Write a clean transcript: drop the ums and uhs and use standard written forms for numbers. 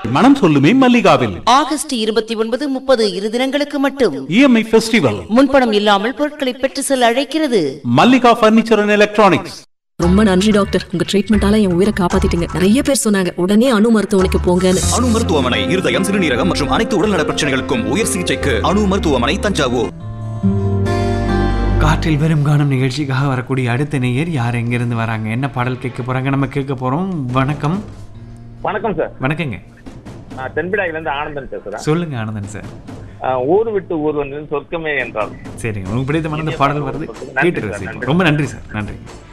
மனம் சொல்லுமே மல்லிகாவில். ஆகஸ்ட் 29, 30 இரு தினங்களுக்கு மட்டும் EMI ஃபெஸ்டிவல். முன்பணம் இல்லாமல் பொருட்களை பெற்று செல்ல அழைக்கிறது மல்லிகா பர்னிச்சர் அண்ட் எலக்ட்ரானிக்ஸ். ரொம்ப நன்றி டாக்டர், உங்க ட்ரீட்மெண்டால என் உயிரை காப்பாத்திட்டீங்க. நிறைய பேர் சொன்னாங்க உடனே அணு மருத்துவமனைக்கு போங்கன்னு. அணு மருத்துவமனை இருதயம், சிறுநீரகம் மற்றும் அனைத்து உடல்நல பிரச்சனைகளுக்கும் உயர் சிகிச்சைக்கு அணு மருத்துவமனை, தஞ்சாவூர். காற்றில் வெறும் காணும் நிகழ்ச்சிக்காக வரக்கூடிய அடுத்த நேயர் யார், எங்கிருந்து வராங்க, என்ன பாடல் கேட்க போறாங்க, நம்ம கேட்க போறோம். வணக்கம். வணக்கம் சார். வணக்கங்க. நான் தென்பிடாயிலிருந்து ஆனந்தன் பேசுறேன். சொல்லுங்க ஆனந்தன் சார். ஊர் விட்டு ஊர் வந்து சொர்க்கமே என்றால். சரிங்க, உங்களுக்கு பிடித்தமான பாடல் வருது, கேட்டு ரசிப்போம். ரொம்ப நன்றி சார். நன்றி.